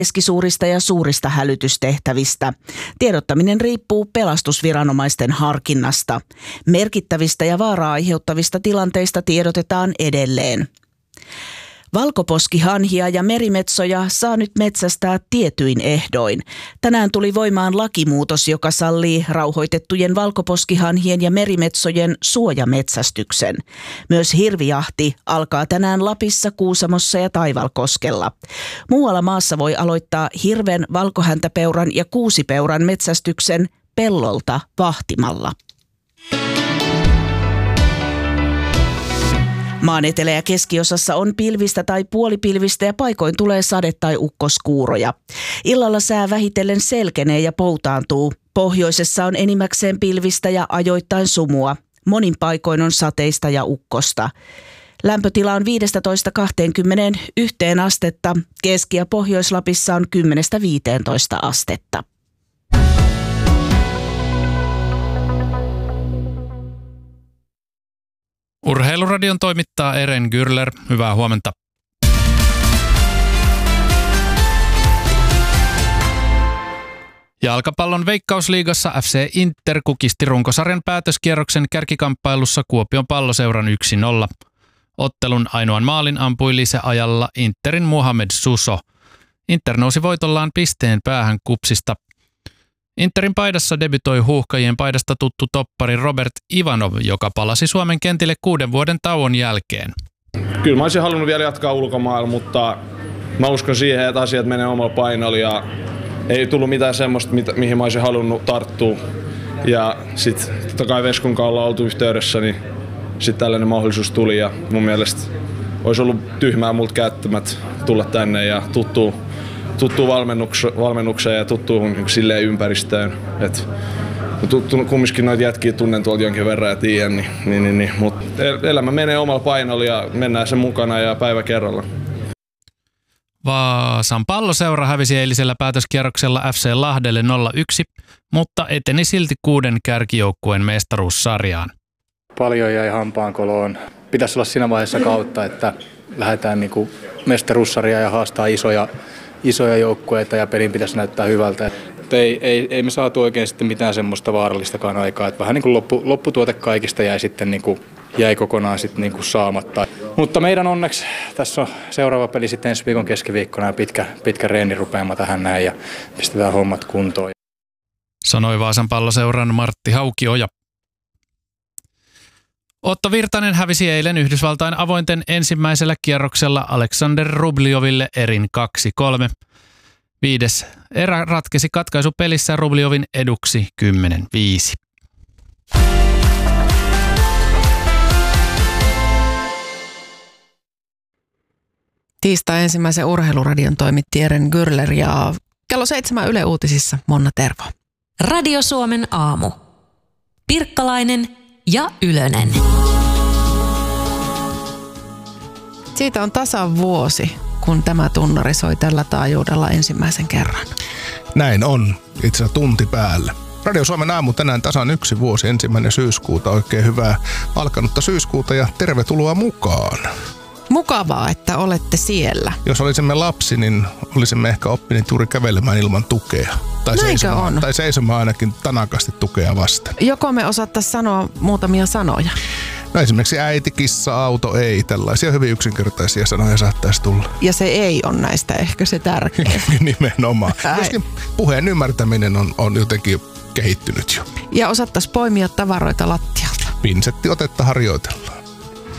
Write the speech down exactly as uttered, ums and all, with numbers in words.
keskisuurista ja suurista hälytystehtävistä. Tiedottaminen riippuu pelastusviranomaisten harkinnasta. Merkittävistä ja vaaraa aiheuttavista tilanteista tiedotetaan edelleen. Valkoposkihanhia ja merimetsoja saa nyt metsästää tietyin ehdoin. Tänään tuli voimaan lakimuutos, joka sallii rauhoitettujen valkoposkihanhien ja merimetsojen suojametsästyksen. Myös hirvijahti alkaa tänään Lapissa, Kuusamossa ja Taivalkoskella. Muualla maassa voi aloittaa hirven, valkohäntäpeuran ja kuusipeuran metsästyksen pellolta vahtimalla. Maan etelä- ja keskiosassa on pilvistä tai puolipilvistä ja paikoin tulee sade- tai ukkoskuuroja. Illalla sää vähitellen selkenee ja poutaantuu. Pohjoisessa on enimmäkseen pilvistä ja ajoittain sumua. Monin paikoin on sateista ja ukkosta. Lämpötila on viisitoista kaksikymmentäyksi astetta. Keski- ja Pohjois-Lapissa on kymmenestä viiteentoista astetta. Urheiluradion toimittaa Eren Gürler. Hyvää huomenta. Jalkapallon Veikkausliigassa F C Inter kukisti runkosarjan päätöskierroksen kärkikamppailussa Kuopion Palloseuran yksi nolla. Ottelun ainoan maalin ampui lisäajalla Interin Mohamed Suso. Inter nousi voitollaan pisteen päähän Kupsista. Interin paidassa debytoi Huuhkajien paidasta tuttu toppari Robert Ivanov, joka palasi Suomen kentille kuuden vuoden tauon jälkeen. Kyllä mä olisin halunnut vielä jatkaa ulkomailla, mutta mä uskon siihen, että asiat menee omalla painolla ja ei tullut mitään semmoista, mihin mä olisin halunnut tarttua. Ja sitten totta kai Veskun kanssa ollaan oltu yhteydessä, niin sitten tällainen mahdollisuus tuli ja mun mielestä olisi ollut tyhmää multa käyttämät tulla tänne ja tuttuu tuttuun valmennukseen ja tuttuun niin silleen ympäristöön. Et, tuttu, kumminkin noita jätkiä tunnen tuolta jonkin verran ja tiedän, niin, niin, niin, niin. Mutta elämä menee omalla painolla ja mennään sen mukana ja päivä kerralla. Vaasan Palloseura hävisi eilisellä päätöskierroksella F C Lahdelle nolla yksi, mutta eteni silti kuuden kärkijoukkueen mestaruussarjaan. Paljon jäi hampaankoloon. Pitäisi olla siinä vaiheessa kautta, että lähdetään niinku mestaruussarjaan ja haastaa isoja isoja joukkueita ja pelin pitäisi näyttää hyvältä. Ei, ei, ei me saatu oikein sitten mitään semmoista vaarallistakaan aikaa. Että vähän niin kuin loppu, lopputuote kaikista jäi sitten niin kuin, jäi kokonaan sitten niin kuin saamatta. Mutta meidän onneksi tässä on seuraava peli sitten ensi viikon keskiviikkona ja pitkä, pitkä reenirupeama tähän näin ja pistetään hommat kuntoon. Sanoi Vaasan Palloseuran Martti Haukioja. Otto Virtanen hävisi eilen Yhdysvaltain avointen ensimmäisellä kierroksella Alexander Rubljoville erin kaksi kolme. Viides erä ratkesi katkaisupelissä Rubljovin eduksi kymmenen viisi. Tiistai ensimmäisen urheiluradion toimitti Eren Gürler ja kello seitsemän Yle Uutisissa Monna Tervo. Radio Suomen aamu. Pirkkalainen ja Ylönen. Siitä on tasan vuosi, kun tämä tunnari soi tällä taajuudella ensimmäisen kerran. Näin on, itse asiassa tunti päällä. Radio Suomen aamu tänään tasan yksi vuosi, ensimmäinen syyskuuta. Oikein hyvää alkanutta syyskuuta ja tervetuloa mukaan. Mukavaa, että olette siellä. Jos olisimme lapsi, niin olisimme ehkä oppineet juuri kävelemään ilman tukea. Tai seisomaan, tai seisomaan ainakin tanakasti tukea vastaan. Joko me osattaisiin sanoa muutamia sanoja? No esimerkiksi äiti, kissa, auto, ei. Tällaisia hyvin yksinkertaisia sanoja saattaisi tulla. Ja se ei on näistä ehkä se tärkeä. Nimenomaan. Joskin puheen ymmärtäminen on, on jotenkin kehittynyt jo. Ja osattaisiin poimia tavaroita lattialta. Pinsetti otetta harjoitella.